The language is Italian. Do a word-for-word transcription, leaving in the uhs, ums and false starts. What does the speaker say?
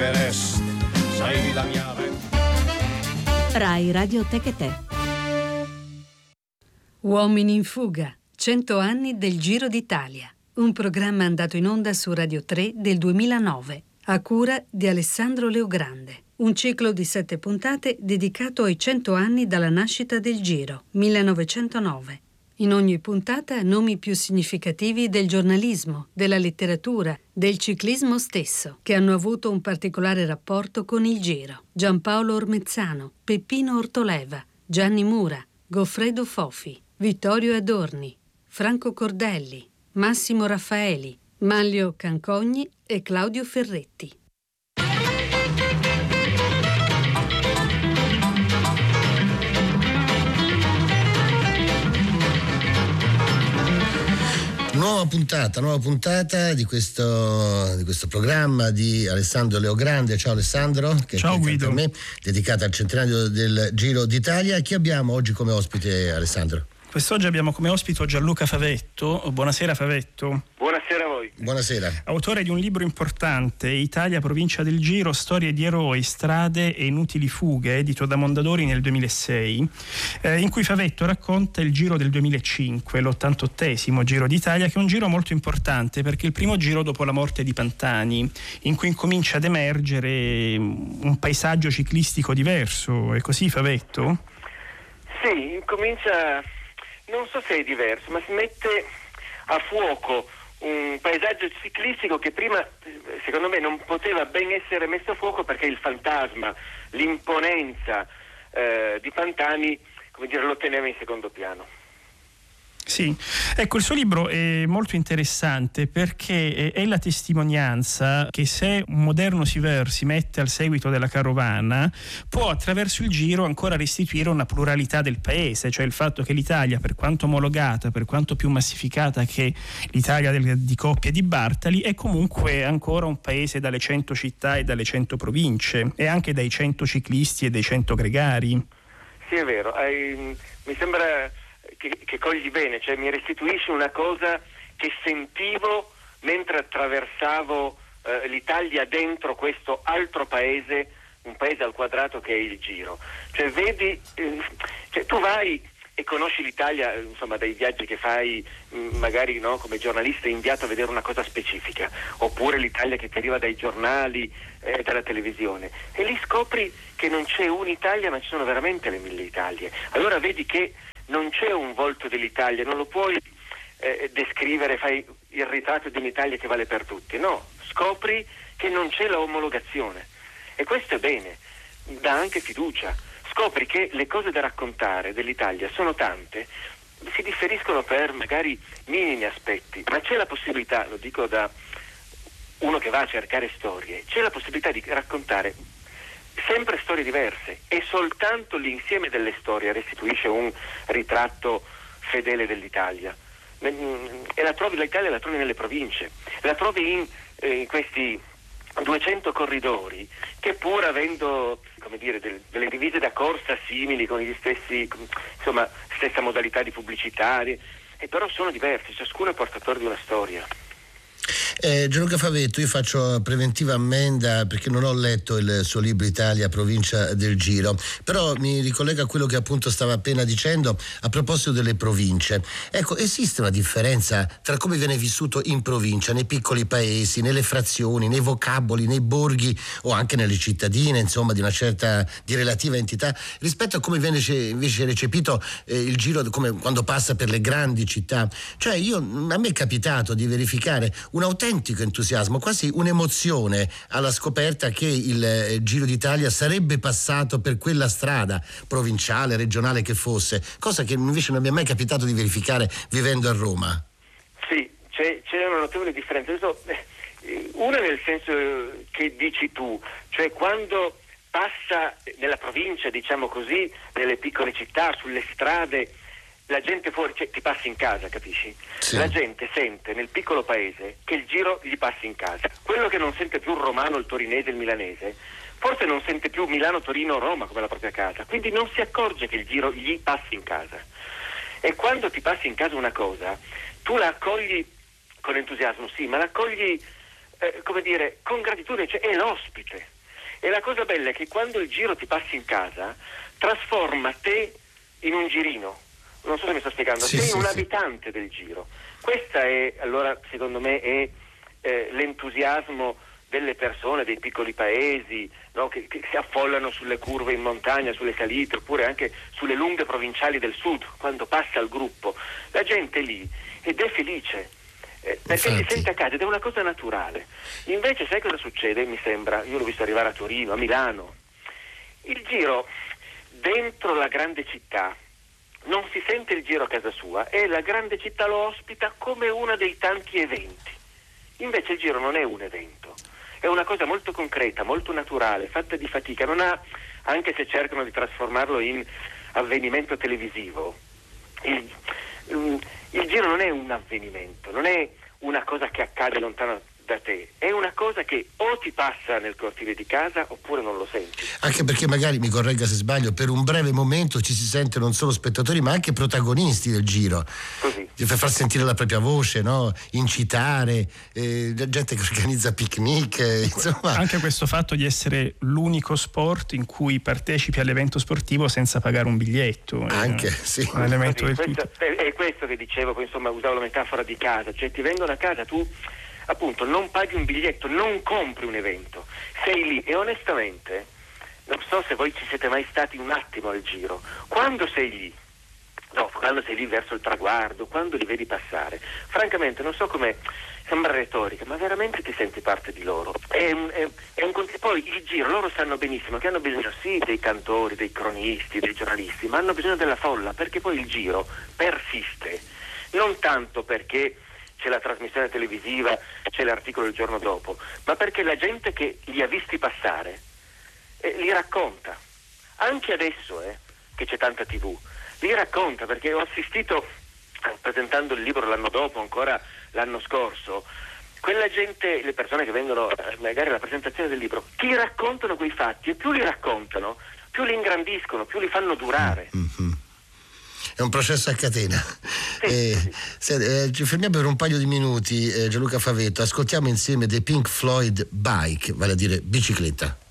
l'Everest, sei la mia Rai Radio Tecate. Uomini in fuga, cento anni del Giro d'Italia. Un programma andato in onda su Radio tre del duemilanove, a cura di Alessandro Leogrande. Un ciclo di sette puntate dedicato ai cento anni dalla nascita del Giro, millenovecentonove. In ogni puntata nomi più significativi del giornalismo, della letteratura, del ciclismo stesso, che hanno avuto un particolare rapporto con il Giro. Giampaolo Ormezzano, Peppino Ortoleva, Gianni Mura, Goffredo Fofi, Vittorio Adorni, Franco Cordelli, Massimo Raffaeli, Manlio Cancogni e Claudio Ferretti. Nuova puntata, nuova puntata di questo, di questo programma di Alessandro Leogrande. Ciao Alessandro. Che Ciao Guido. A me, dedicata al centenario del Giro d'Italia. Chi abbiamo oggi come ospite, Alessandro? Quest'oggi abbiamo come ospite Gianluca Favetto. Buonasera Favetto. Buonasera a voi. Buonasera. Autore di un libro importante, Italia, provincia del Giro, storie di eroi, strade e inutili fughe, edito da Mondadori nel duemilasei, eh, in cui Favetto racconta il Giro del duemilacinque, l'ottantottesimo Giro d'Italia, che è un giro molto importante perché è il primo giro dopo la morte di Pantani, in cui incomincia ad emergere un paesaggio ciclistico diverso. È così, Favetto? Sì, incomincia, non so se è diverso, ma si mette a fuoco un paesaggio ciclistico che prima, secondo me, non poteva ben essere messo a fuoco perché il fantasma, l'imponenza eh, di Pantani, come dire, lo teneva in secondo piano. Sì, ecco, il suo libro è molto interessante perché è la testimonianza che se un moderno Siver si mette al seguito della carovana può attraverso il Giro ancora restituire una pluralità del paese, cioè il fatto che l'Italia, per quanto omologata, per quanto più massificata che l'Italia del, di Coppi e di Bartali, è comunque ancora un paese dalle cento città e dalle cento province e anche dai cento ciclisti e dai cento gregari. Sì, è vero, eh, mi sembra Che, che cogli bene, cioè mi restituisce una cosa che sentivo mentre attraversavo eh, l'Italia dentro questo altro paese, un paese al quadrato che è il Giro. Cioè vedi, eh, cioè, tu vai e conosci l'Italia, insomma, dai viaggi che fai, mh, magari no, come giornalista inviato a vedere una cosa specifica, oppure l'Italia che ti arriva dai giornali e eh, dalla televisione, e lì scopri che non c'è un'Italia ma ci sono veramente le mille Italie. Allora vedi che non c'è un volto dell'Italia, non lo puoi eh, descrivere, fai il ritratto di un'Italia che vale per tutti, no, scopri che non c'è la omologazione e questo è bene, dà anche fiducia, scopri che le cose da raccontare dell'Italia sono tante, si differiscono per magari minimi aspetti, ma c'è la possibilità, lo dico da uno che va a cercare storie, c'è la possibilità di raccontare sempre storie diverse e soltanto l'insieme delle storie restituisce un ritratto fedele dell'Italia. E la trovi, l'Italia la trovi nelle province, la trovi in, eh, in questi duecento corridori che, pur avendo, come dire, del, delle divise da corsa simili, con gli stessi, insomma, stessa modalità di pubblicità, e però sono diversi, ciascuno è portatore di una storia. Eh, Gianluca Favetto, io faccio preventiva ammenda perché non ho letto il suo libro Italia, provincia del Giro, però mi ricollega a quello che appunto stava appena dicendo a proposito delle province. Ecco, esiste una differenza tra come viene vissuto in provincia, nei piccoli paesi, nelle frazioni, nei vocaboli, nei borghi o anche nelle cittadine, insomma, di una certa, di relativa entità, rispetto a come viene invece recepito eh, il Giro come quando passa per le grandi città. Cioè io, a me è capitato di verificare un autentico entusiasmo, quasi un'emozione alla scoperta che il eh, Giro d'Italia sarebbe passato per quella strada provinciale, regionale che fosse, cosa che invece non mi è mai capitato di verificare vivendo a Roma. Sì, c'è, c'è una notevole differenza. Una nel senso che dici tu, cioè quando passa nella provincia, diciamo così, nelle piccole città, sulle strade, la gente fuori, cioè, ti passi in casa, capisci? Sì. La gente sente nel piccolo paese che il Giro gli passi in casa. Quello che non sente più il romano, il torinese, il milanese, forse non sente più Milano, Torino, Roma come la propria casa, quindi non si accorge che il Giro gli passi in casa. E quando ti passi in casa una cosa, tu la accogli con entusiasmo, sì, ma la accogli eh, come dire, con gratitudine, cioè è l'ospite. E la cosa bella è che quando il Giro ti passi in casa, trasforma te in un girino. Non so se mi sto spiegando, sì, sei sì, un sì. abitante del Giro. Questa è, allora, secondo me, è eh, l'entusiasmo delle persone, dei piccoli paesi, no, che, che si affollano sulle curve in montagna, sulle salite, oppure anche sulle lunghe provinciali del sud, quando passa il gruppo. La gente lì ed è felice, eh, perché Infatti. si sente a casa ed è una cosa naturale. Invece sai cosa succede? Mi sembra, io l'ho visto arrivare a Torino, a Milano. Il Giro dentro la grande città non si sente il Giro a casa sua e la grande città lo ospita come uno dei tanti eventi. Invece il Giro non è un evento, è una cosa molto concreta, molto naturale, fatta di fatica. Non ha, anche se cercano di trasformarlo in avvenimento televisivo, il, il Giro non è un avvenimento, non è una cosa che accade lontano da te, è una cosa che o ti passa nel cortile di casa oppure non lo senti. Anche perché magari, mi corregga se sbaglio, per un breve momento ci si sente non solo spettatori ma anche protagonisti del Giro. Così. Per far sentire la propria voce, no? Incitare, eh, gente che organizza picnic, eh, insomma. Anche questo fatto di essere l'unico sport in cui partecipi all'evento sportivo senza pagare un biglietto. Anche, eh, sì. Un elemento Così, del questo, tutto. è, è questo che dicevo, insomma usavo la metafora di casa, cioè ti vengono a casa, tu appunto non paghi un biglietto, non compri un evento, sei lì e onestamente non so se voi ci siete mai stati un attimo al Giro, quando sei lì, no, quando sei lì verso il traguardo, quando li vedi passare, francamente non so come, sembra retorica, ma veramente ti senti parte di loro. È un, è, è un, poi il Giro, loro sanno benissimo che hanno bisogno sì dei cantori, dei cronisti, dei giornalisti, ma hanno bisogno della folla, perché poi il Giro persiste, non tanto perché c'è la trasmissione televisiva, c'è l'articolo il giorno dopo, ma perché la gente che li ha visti passare eh, li racconta, anche adesso eh, che c'è tanta tivù, li racconta, perché ho assistito, presentando il libro l'anno dopo, ancora l'anno scorso, quella gente, le persone che vengono magari alla presentazione del libro, ti raccontano quei fatti e più li raccontano, più li ingrandiscono, più li fanno durare. Mm-hmm. È un processo a catena. Sì, eh, sì. se, eh, ci fermiamo per un paio di minuti, eh, Gianluca Favetto, ascoltiamo insieme The Pink Floyd Bike, vale a dire bicicletta.